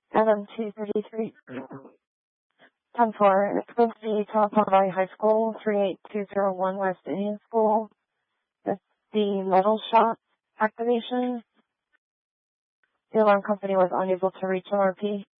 LM233. 10-4. It's supposed to be Telephone Valley High School, 38201 West Indian School. That's the metal shop activation. The alarm company was unable to reach ORP.